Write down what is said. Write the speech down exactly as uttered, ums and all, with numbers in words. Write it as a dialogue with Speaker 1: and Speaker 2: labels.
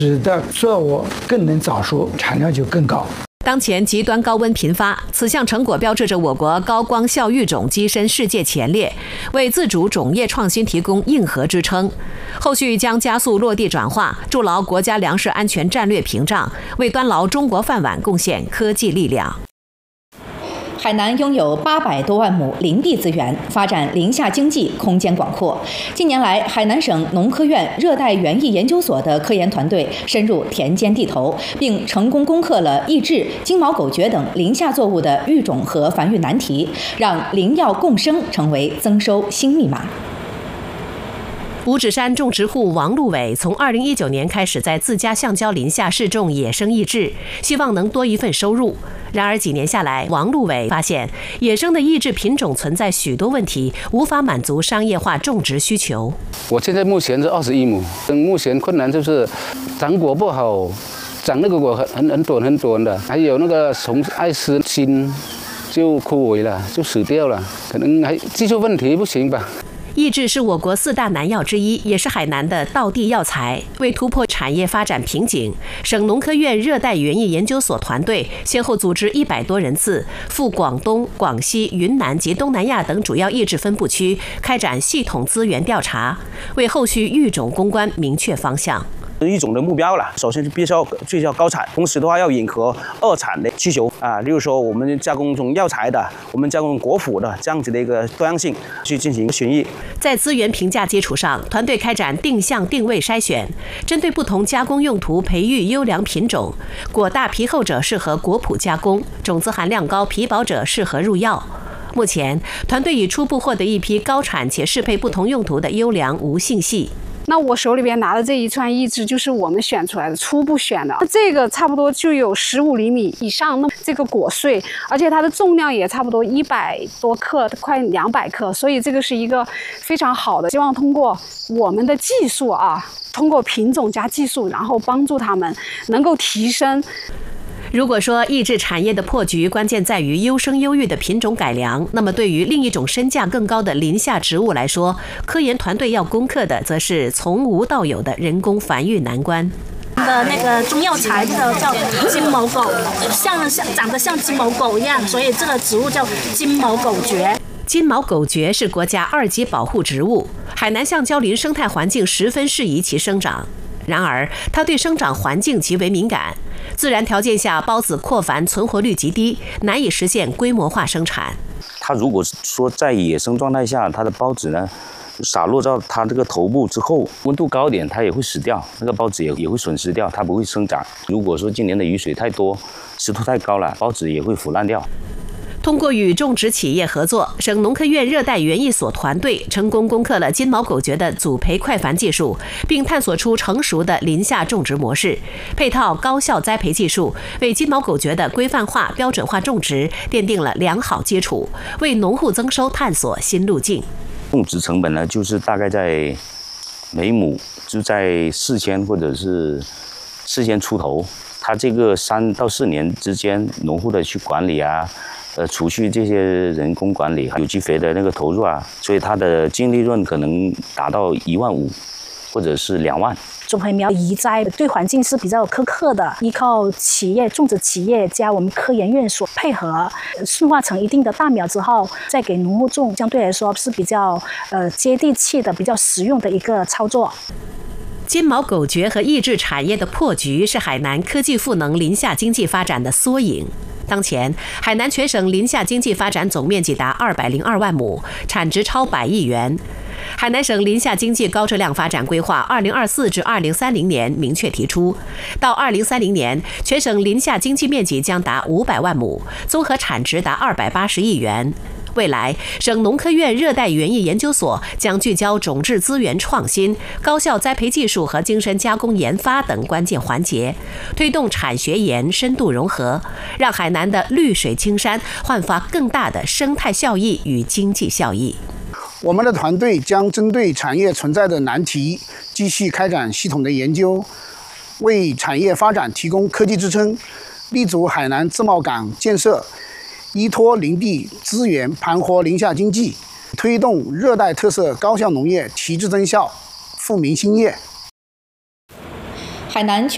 Speaker 1: 使得作物更能早熟，产量就更高。
Speaker 2: 当前极端高温频发，此项成果标志着我国高光效育种跻身世界前列，为自主种业创新提供硬核支撑。后续将加速落地转化，筑牢国家粮食安全战略屏障，为端牢中国饭碗贡献科技力量。
Speaker 3: 海南拥有八百多万亩林地资源，发展林下经济空间广阔。近年来，海南省农科院热带园艺研究所的科研团队深入田间地头，并成功攻克了益智、金毛狗蕨等林下作物的育种和繁育难题，让林药共生成为增收新密码。
Speaker 2: 五指山种植户王路伟从二零一九年开始在自家橡胶林下试种野生益智，希望能多一份收入。然而几年下来，王路伟发现野生的益智品种存在许多问题，无法满足商业化种植需求。
Speaker 4: 我现在目前是二十一亩，目前困难就是长果不好，长那个果很很很短很短的，还有那个虫爱吃心就枯萎了，就死掉了，可能还技术问题不行吧。
Speaker 2: 益智是我国四大南药之一，也是海南的道地药材。为突破产业发展瓶颈，省农科院热带园艺研究所团队先后组织一百多人次赴广东、广西、云南及东南亚等主要益智分布区，开展系统资源调查，为后续育种攻关明确方向。
Speaker 5: 育种的目标了，首先是必须要聚焦高产，同时的话要迎合二产的需求啊，例如说我们加工种药材的，我们加工果脯的这样子的一个多样性去进行寻觅。
Speaker 2: 在资源评价基础上，团队开展定向定位筛选，针对不同加工用途培育优良品种，果大皮厚者适合果脯加工，种子含量高皮薄者适合入药。目前，团队已初步获得一批高产且适配不同用途的优良无性系。
Speaker 6: 那我手里边拿的这一串益智就是我们选出来的，初步选的。这个差不多就有十五厘米以上，那这个果穗，而且它的重量也差不多一百多克，快两百克，所以这个是一个非常好的。希望通过我们的技术啊，通过品种加技术，然后帮助他们能够提升。
Speaker 2: 如果说益智产业的破局关键在于优生优育的品种改良，那么对于另一种身价更高的林下植物来说，科研团队要攻克的则是从无到有的人工繁育难关。
Speaker 7: 的那个中药材这个叫金毛狗，像像长得像金毛狗一样，所以这个植物叫金毛狗蕨。
Speaker 2: 金毛狗蕨是国家二级保护植物，海南橡胶林生态环境十分适宜其生长。然而，它对生长环境极为敏感，自然条件下孢子扩繁存活率极低，难以实现规模化生产。
Speaker 8: 它如果说在野生状态下，它的孢子呢洒落到它这个头部之后，温度高一点，它也会死掉，那个孢子也也会损失掉，它不会生长。如果说今年的雨水太多，湿度太高了，孢子也会腐烂掉。
Speaker 2: 通过与种植企业合作，省农科院热带园艺所团队成功攻克了金毛狗蕨的组培快繁技术，并探索出成熟的林下种植模式，配套高效栽培技术，为金毛狗蕨的规范化、标准化种植奠定了良好基础，为农户增收探索新路径。
Speaker 8: 种植成本呢，就是大概在每亩就在四千或者是四千出头。它这个三到四年之间，农户的去管理啊。呃，除去这些人工管理、有机肥的那个投入啊，所以它的净利润可能达到一万五，或者是两万。
Speaker 9: 种培苗移栽对环境是比较苛刻的，依靠企业种植企业加我们科研院所配合，驯化成一定的大苗之后，再给农户种，相对来说是比较呃接地气的、比较实用的一个操作。
Speaker 2: 金毛狗蕨和益智产业的破局是海南科技赋能林下经济发展的缩影。当前，海南全省林下经济发展总面积达二百零二万亩，产值超百亿元。海南省林下经济高质量发展规划二零二四至二零三零年明确提出，到二零三零年，全省林下经济面积将达五百万亩，综合产值达二百八十亿元。未来，省农科院热带园艺研究所将聚焦种质资源创新、高效栽培技术和精深加工研发等关键环节，推动产学研深度融合，让海南的绿水青山焕发更大的生态效益与经济效益。
Speaker 10: 我们的团队将针对产业存在的难题，继续开展系统的研究，为产业发展提供科技支撑，立足海南自贸港建设，依托林地资源盘活林下经济，推动热带特色高效农业提质增效，富民兴业。
Speaker 3: 海南全